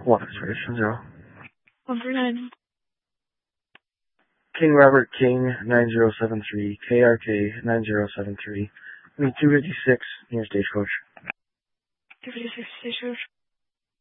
One expiration 0. 139. King Robert King 9073, KRK 9073. 256 near Stagecoach. 256 Stagecoach.